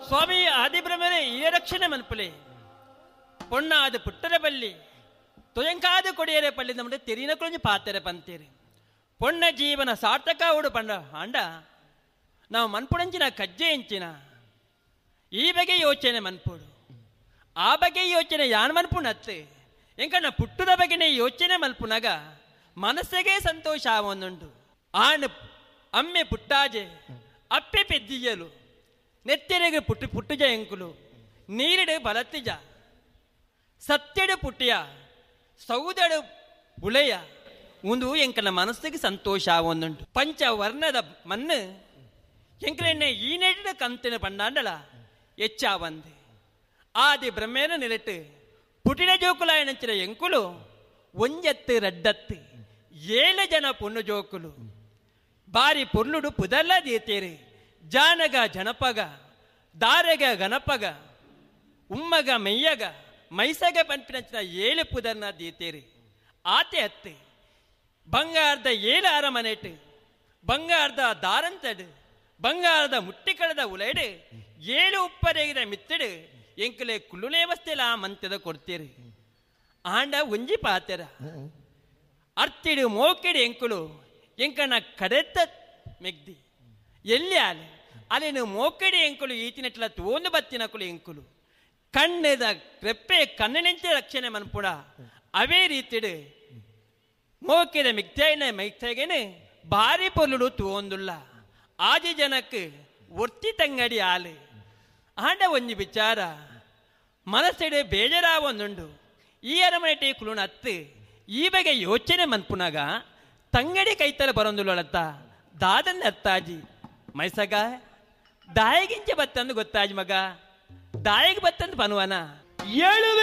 ಸ್ವಾಮಿ ಆದಿಬ್ರಹ್ಮನೇ ಈ ರಕ್ಷಣೆ ಮನ್ಪುಲೆ ಪೊಣ್ಣ ಅದು ಪುಟ್ಟರ ಬಲ್ಲಿ ತೊಯಂಕಾದ ಕೊಡಿಯರೆ ಪಳ್ಳಿ ನಮ್ಮಡೆ ತೆರಿನ ಕುಳಿಂಜಿ ಪಾತೆರೆ ಪಂತೇರಿ ಪೊಣ್ಣ ಜೀವನ ಸಾರ್ಥಕ ಉಡು ಪಂಡ ಅಂಡ ನಾವು ಮನ್ಪುಡಂಚಿನ ಕಜ್ಜೆ ಎಂಚಿನ ಈ ಬಗೆ ಯೋಚನೆ ಮನ್ಪುಡು ಆ ಬಗೆ ಯೋಚನೆ ಯಾನ್ ಮನ್ಪುಣತ್ತೆ ಎಂಕಣ್ಣ ಪುಟ್ಟದ ಬಗೆನೆ ಯೋಚನೆ ಮಲ್ಪುನಾಗ ಮನಸ್ಸಿಗೆ ಸಂತೋಷ ಆವೊಂದುಂಡು ಆಣ್ ಅಮ್ಮೆ ಪುಟ್ಟಾಜೆ ಅಪ್ಪೆ ಪೆದ್ದಿಯಲು ನೆತ್ತೆರೆಗೆ ಪುಟ್ಟುಜ ಎಂಕುಲು ನೀರಿಡು ಬಲತ್ತಿಜ ಸತ್ಯಡು ಪುಟ್ಟಿಯ ಸೌದಡು ಬುಳೆಯ ಒಂದು ಎಂಕನ ಮನಸ್ಸಿಗೆ ಸಂತೋಷ ಆವೊಂದುಂಟು ಪಂಚವರ್ಣದ ಮಣ್ಣು ಎಂಕಲೆಣ್ಣೆ ಈ ನೆಟ್ಟಿನ ಕಂತಿನ ಪಂಡಾಂಡಲ ಹೆಚ್ಚಾವಂದೆ ಆದಿ ಬ್ರಹ್ಮೇನ ನಿರಟ್ಟು ಪುಟಿನ ಜೋಕುಲಾಯನಂಚಿನ ಎಂಕುಲು ಒಂಜತ್ತು ರಡ್ಡತ್ತು 7 ಜನ ಪುಣ್ಣು ಜೋಕುಲು ಬಾರಿ ಪೊರ್ಲುಡು ಪುದಲ್ಲ ದೀತೇರಿ ಜಾನಗ ಜನಪಗ ದಾರೆಗ ಗಣಪಗ ಉಮ್ಮಗ ಮೆಯ್ಯಗ ಮೈಸಗ ಪಂಪಿನಂಚಿನ 7 ಪುದರ್ನ ದೀತೇರಿ ಆತೆ ಅತ್ತೆ ಬಂಗಾರದ 7 ಅರಮನೆಟ್ ಬಂಗಾರದ ದಾರಂತಡು ಬಂಗಾರದ ಮುಟ್ಟಿಕಳದ ಉಲೈಡು 7 ಉಪ್ಪರೆಗಿದ ಮಿತ್ತಡು ಎಂಕಲೆ ಕುಳ್ಳುಲೇವಸ್ತೆಲ ಮಂತ್ಯದ ಕೊಡ್ತೀರಿ ಆಂಡ ಒಂಜಿ ಪಾತೆರ ಅರ್ತಿಡು ಮೋಕೆಡು ಎಂಕುಲು ಎಂಕನ ಕಡೆತ್ತ ಮೆಗ್ದಿ ಎಲ್ಲಿ ಆಲೆ ಅಲ್ಲಿನ ಮೋಕೆಡು ಎಂಕುಲು ಈತಿನಟ್ಲ ತೋಂದು ಬತ್ತಿನಕುಲು ಎಂಕುಲು ಕಣ್ಣದ ಕ್ರೆಪ್ಪೆ ಕಣ್ಣಿನಂತೆ ರಕ್ಷಣೆ ಮನ್ಪುಡ ಅವೇ ರೀತಿಡು ಮೋಕೆದ ಮಿಗ್ತೇನೆ ಮೈತೇಗೇನೆ ಭಾರಿ ಪೊಲ್ಲು ತೋಂದುಲ್ಲ ಆದಿ ಜನಕ್ಕೆ ಒರ್ತಿ ತಂಗಡಿ ಆಲೆ ಆಂಡ ಒಂಜಿ ವಿಚಾರ ಮನಸ್ಸೆಡೆ ಬೇಜಾರಾವೊಂದುಂಡು ಈ ಅರಮನೆ ಕುಲುನ ಅತ್ತು ಈ ಬಗೆ ಯೋಚನೆ ಮನ್ಪುನಾಗ ತಂಗಡಿ ಕೈತಲ ಬರೊಂದುಲ್ಲತ್ತ ದಾದನ್ ಅತ್ತಾಜಿ ಮೈಸಗ ದಾಯಿಗಿಂಚೆ ಬತ್ತಂದು ಗೊತ್ತಾಜಿ ಮಗ ದಾಯಿಗೆ ಬತ್ತಂದು ಪನುವನ